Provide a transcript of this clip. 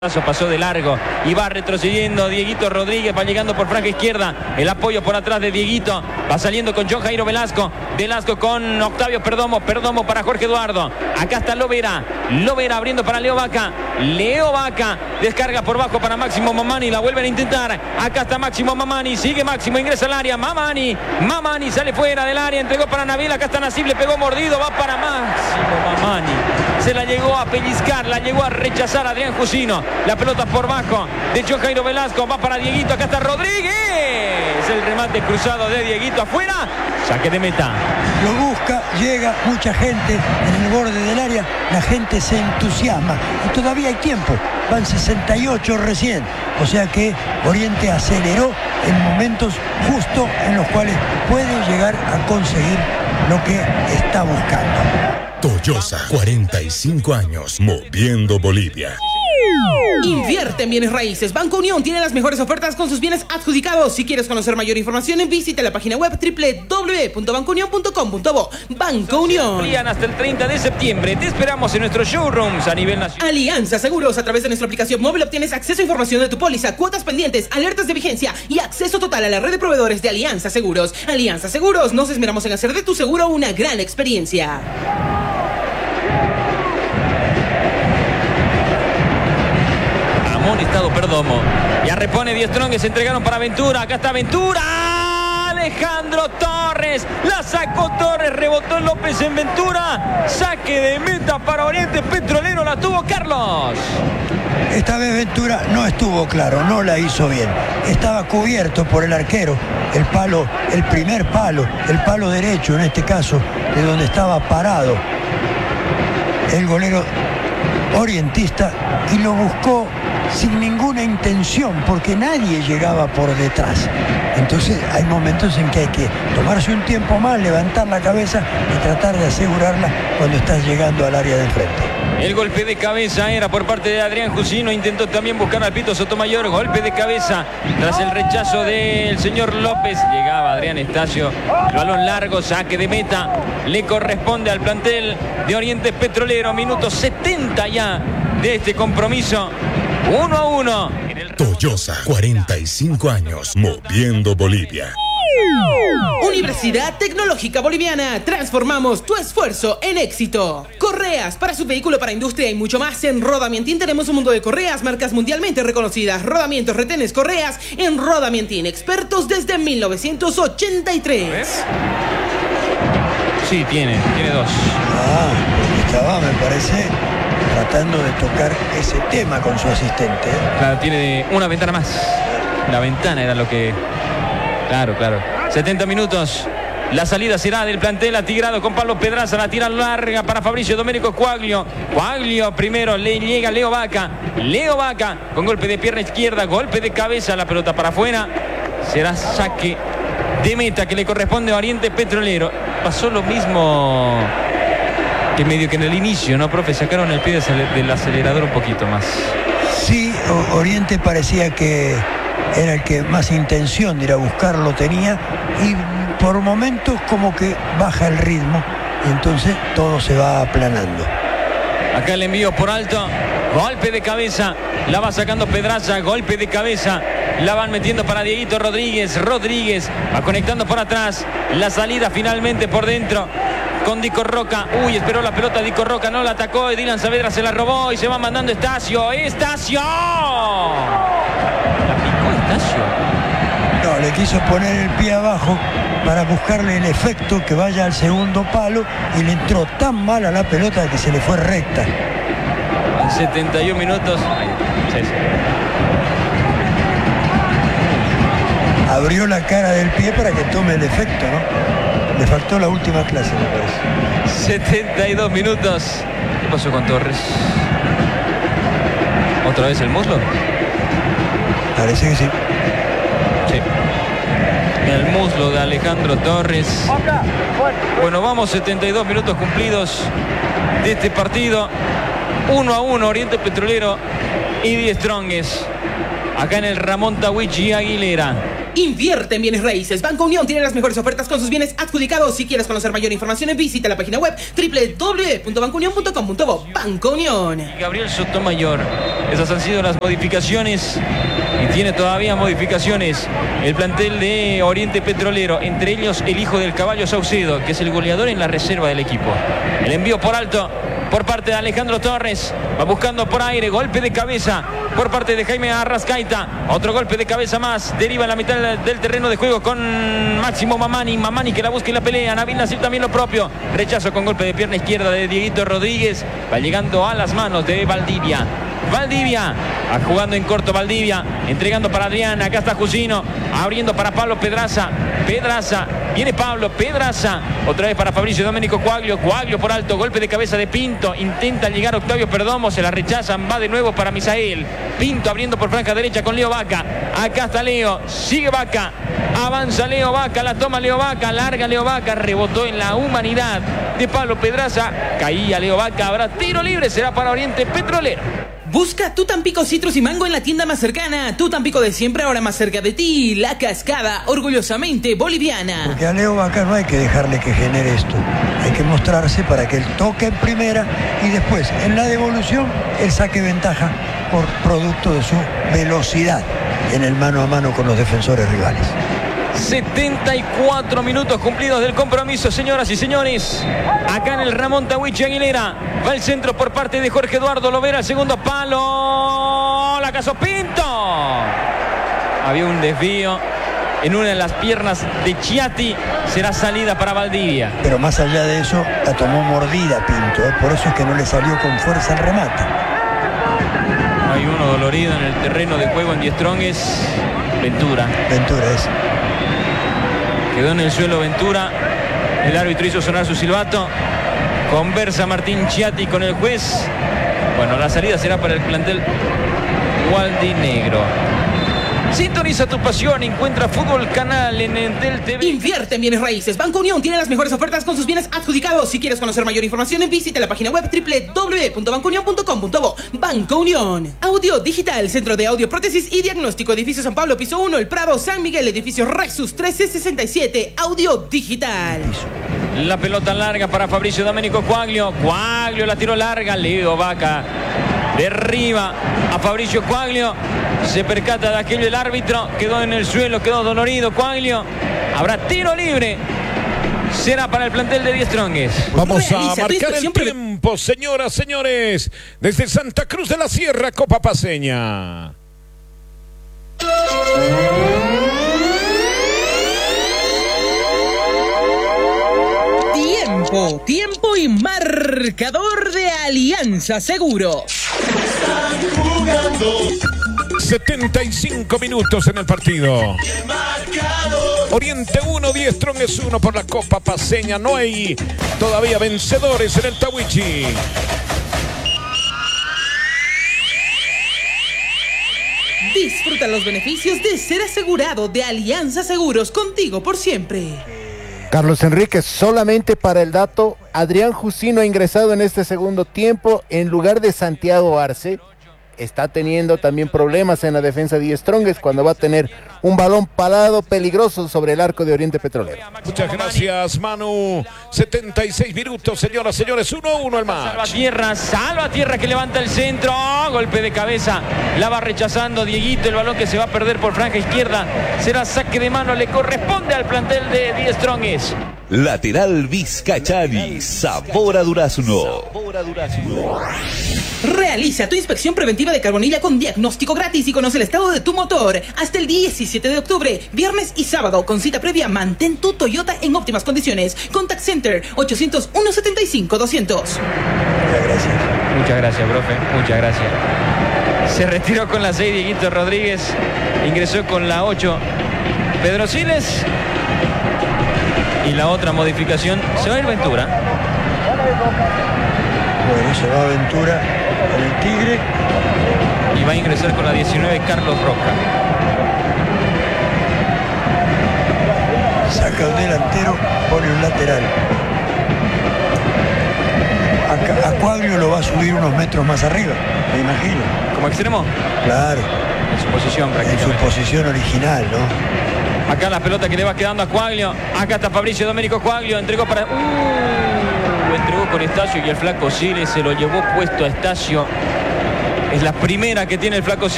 Pasó de largo y va retrocediendo Dieguito Rodríguez, va llegando por franja izquierda, el apoyo por atrás de Dieguito, va saliendo con John Jairo Velasco con Octavio Perdomo para Jorge Eduardo, acá está Lovera abriendo para Leo Vaca, descarga por bajo para Máximo Mamani, la vuelven a intentar, acá está Máximo Mamani, sigue Máximo, ingresa al área, Mamani sale fuera del área, entregó para Nabil, acá está Nasib, le pegó mordido, va para Máximo Mamani, se la llegó a pellizcar, la llegó a rechazar Adrián Jusino. La pelota por bajo de John Jairo Velasco, va para Dieguito, acá está Rodríguez, el remate cruzado de Dieguito afuera, saque de meta. Lo busca, llega mucha gente en el borde del área, la gente se entusiasma y todavía hay tiempo, van 68 recién, o sea que Oriente aceleró en momentos justos en los cuales puede llegar a conseguir lo que está buscando. Toyosa, 45 años, moviendo Bolivia. Invierte en bienes raíces. Banco Unión tiene las mejores ofertas con sus bienes adjudicados. Si quieres conocer mayor información, visita la página web www.bancounion.com.bo. Banco Unión. Hasta el 30 de septiembre. Te esperamos en nuestros showrooms a nivel nacional. Alianza Seguros. A través de nuestra aplicación móvil obtienes acceso a información de tu póliza, cuotas pendientes, alertas de vigencia y acceso total a la red de proveedores de Alianza Seguros. Alianza Seguros. Nos esmeramos en hacer de tu seguro una gran experiencia. Amonestado Perdomo. Ya repone Die Strong, se entregaron para Ventura. Acá está Ventura. Alejandro Torres. La sacó Torres. Rebotó López en Ventura. Saque de meta para Oriente Petrolero. La tuvo Carlos. Esta vez Ventura no estuvo claro, no la hizo bien. Estaba cubierto por el arquero. El palo, el primer palo, el palo derecho en este caso, de donde estaba parado el golero orientista, y lo buscó sin ninguna intención porque nadie llegaba por detrás. Entonces hay momentos en que hay que tomarse un tiempo más, levantar la cabeza y tratar de asegurarla cuando estás llegando al área de frente. El golpe de cabeza era por parte de Adrián Jusino, intentó también buscar al Pito Sotomayor, golpe de cabeza tras el rechazo del señor López, llegaba Adrián Estacio, el balón largo, saque de meta, le corresponde al plantel de Oriente Petrolero, minuto 70 ya de este compromiso, 1-1. Toyosa, 45 años, moviendo Bolivia. Universidad Tecnológica Boliviana. Transformamos tu esfuerzo en éxito. Correas para su vehículo, para industria y mucho más. En Rodamientín tenemos un mundo de correas, marcas mundialmente reconocidas. Rodamientos, retenes, correas en Rodamientín. Expertos desde 1983. Sí, tiene dos. Estaba, me parece, tratando de tocar ese tema con su asistente. Claro, tiene una ventana más. La ventana era lo que... Claro. 70 minutos. La salida será del plantel atigrado con Pablo Pedraza. La tira larga para Fabricio Domenico Quaglio. Quaglio primero, le llega Leo Vaca con golpe de pierna izquierda, golpe de cabeza, la pelota para afuera. Será saque de meta que le corresponde a Oriente Petrolero. Pasó lo mismo que medio que en el inicio, ¿no, profe? Sacaron el pie del acelerador un poquito más. Sí, Oriente parecía que era el que más intención de ir a buscarlo tenía, y por momentos como que baja el ritmo y entonces todo se va aplanando. Acá el envío por alto, golpe de cabeza, la va sacando Pedraza, golpe de cabeza, la van metiendo para Dieguito Rodríguez va conectando por atrás, la salida finalmente por dentro con Dico Roca. Esperó la pelota Dico Roca, no la atacó y Dylan Saavedra se la robó y se va mandando Estacio. No, le quiso poner el pie abajo para buscarle el efecto que vaya al segundo palo y le entró tan mal a la pelota que se le fue recta. En 71 minutos. Abrió la cara del pie para que tome el efecto, ¿no? Le faltó la última clase, me parece. 72 minutos. ¿Qué pasó con Torres? ¿Otra vez el muslo? Parece que sí. El muslo de Alejandro Torres. Bueno, vamos, 72 minutos cumplidos de este partido. 1-1 Oriente Petrolero y Die Strongest. Acá en el Ramón Tawichi Aguilera. Invierte en bienes raíces. Banco Unión tiene las mejores ofertas con sus bienes adjudicados. Si quieres conocer mayor información, visita la página web www.bancounion.com.bo. Banco Unión. Gabriel Sotomayor Esas han sido las modificaciones y tiene todavía modificaciones el plantel de Oriente Petrolero, entre ellos el hijo del Caballo Saucedo, que es el goleador en la reserva del equipo. El envío por alto por parte de Alejandro Torres, va buscando por aire, golpe de cabeza por parte de Jaime Arrascaita, otro golpe de cabeza más, deriva en la mitad del terreno de juego con Máximo Mamani que la busca y la pelea, Nabil Nasir también lo propio, rechazo con golpe de pierna izquierda de Dieguito Rodríguez, va llegando a las manos de Valdivia, jugando en corto Valdivia, entregando para Adrián, acá está Jusino, abriendo para Pablo Pedraza, viene Pablo Pedraza, otra vez para Fabricio Domenico Quaglio por alto, golpe de cabeza de Pinto, intenta llegar Octavio Perdomo, se la rechazan, va de nuevo para Misael, Pinto abriendo por franja derecha con Leo Vaca, acá está Leo, sigue Vaca, avanza Leo Vaca, la toma Leo Vaca, larga Leo Vaca, rebotó en la humanidad de Pablo Pedraza, caía Leo Vaca, habrá tiro libre, será para Oriente Petrolero. Busca tu Tampico Citrus y Mango en la tienda más cercana. Tu Tampico de siempre, ahora más cerca de ti. La Cascada, orgullosamente boliviana. Porque a Leo Vaca no hay que dejarle que genere esto. Hay que mostrarse para que él toque en primera y después, en la devolución, él saque ventaja por producto de su velocidad en el mano a mano con los defensores rivales. 74 minutos cumplidos del compromiso, señoras y señores. Acá en el Ramón Tahuichi Aguilera. Va el centro por parte de Jorge Eduardo Lovera, el segundo palo. La cazó Pinto. Había un desvío en una de las piernas de Chiatti. Será salida para Valdivia. Pero más allá de eso, la tomó mordida Pinto. Por eso es que no le salió con fuerza el remate. Hay uno dolorido en el terreno de juego en Die Strong, es Ventura es. Quedó en el suelo Ventura. El árbitro hizo sonar su silbato. Conversa Martín Chiatti con el juez. Bueno, la salida será para el plantel gualdinegro. Sintoniza tu pasión, encuentra Fútbol Canal en Entel TV. Invierte en bienes raíces. Banco Unión tiene las mejores ofertas con sus bienes adjudicados. Si quieres conocer mayor información, visite la página web www.bancounion.com.bo. Banco Unión. Audio Digital, Centro de Audio, Prótesis y Diagnóstico, Edificio San Pablo, Piso 1, El Prado, San Miguel, Edificio Rexus 1367. Audio Digital. La pelota larga para Fabricio Domenico Quaglio. Quaglio la tiró larga. Leo Vaca derriba a Fabricio Quaglio. Se percata de aquello el árbitro. Quedó en el suelo, quedó dolorido Quaglio. Habrá tiro libre. Será para el plantel de Die Strongest. Vamos a marcar el tiempo, señoras, señores. Desde Santa Cruz de la Sierra, Copa Paceña. Tiempo y marcador de Alianza Seguro. 75 minutos en el partido. Oriente 1, Die Strongest 1 por la Copa Paceña. No hay todavía vencedores en el Tahuichi. Disfruta los beneficios de ser asegurado de Alianza Seguros, contigo por siempre. Carlos Enrique, solamente para el dato, Adrián Jusino ha ingresado en este segundo tiempo en lugar de Santiago Arce. Está teniendo también problemas en la defensa de Die Strongest cuando va a tener un balón parado peligroso sobre el arco de Oriente Petrolero. Muchas gracias, Manu. 76 minutos, señoras, señores. 1-1 el match. Salvatierra que levanta el centro. Golpe de cabeza. La va rechazando Dieguito. El balón que se va a perder por franja izquierda. Será saque de mano. Le corresponde al plantel de Die Strongest. Lateral Vizcachani, sabor a durazno. Realiza tu inspección preventiva de carbonilla con diagnóstico gratis y conoce el estado de tu motor. Hasta el 17 de octubre, viernes y sábado, con cita previa, mantén tu Toyota en óptimas condiciones. Contact Center 800-175-200. Muchas gracias, profe. Muchas gracias. Se retiró con la 6 Dieguito Rodríguez. Ingresó con la 8 Pedro Siles. Y la otra modificación, se va a ir Ventura. Bueno, se va Ventura en el Tigre. Y va a ingresar con la 19 Carlos Roca. Saca un delantero, pone un lateral. A Quaglio lo va a subir unos metros más arriba, me imagino. ¿Como extremo? Claro. En su posición prácticamente. En su posición original, ¿no? Acá la pelota que le va quedando a Quaglio. Acá está Fabricio Domenico Quaglio. Entregó para... entregó con Estacio y el flaco Siles se lo llevó puesto a Estacio. Es la primera que tiene el flaco